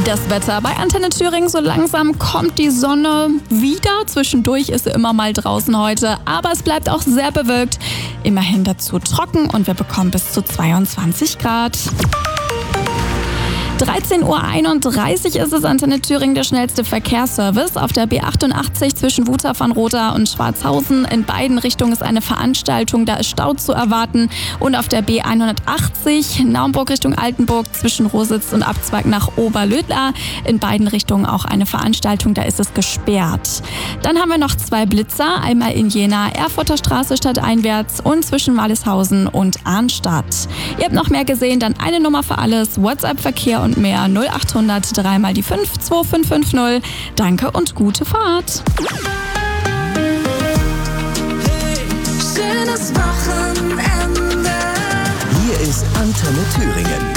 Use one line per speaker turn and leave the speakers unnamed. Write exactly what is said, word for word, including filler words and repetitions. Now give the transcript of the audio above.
Das Wetter bei Antenne Thüringen, so langsam kommt die Sonne wieder. Zwischendurch ist sie immer mal draußen heute, aber es bleibt auch sehr bewölkt. Immerhin dazu trocken und wir bekommen bis zu zweiundzwanzig Grad. dreizehn Uhr einunddreißig ist es, Antenne Thüringen, der schnellste Verkehrsservice. Auf der B achtundachtzig zwischen Wutach-Van-Rother und Schwarzhausen in beiden Richtungen ist eine Veranstaltung, da ist Stau zu erwarten. Und auf der B hundertachtzig Naumburg Richtung Altenburg zwischen Rositz und Abzweig nach Oberlödla in beiden Richtungen auch eine Veranstaltung, da ist es gesperrt. Dann haben wir noch zwei Blitzer, einmal in Jena, Erfurter Straße stadteinwärts und zwischen Walishausen und Arnstadt. Ihr habt noch mehr gesehen, dann eine Nummer für alles, WhatsApp-Verkehr und mehr null achthundert drei mal die fünf zwei fünf fünf null. Danke und gute Fahrt.
Hey, schönes Wochenende.
Hier ist Antenne Thüringen.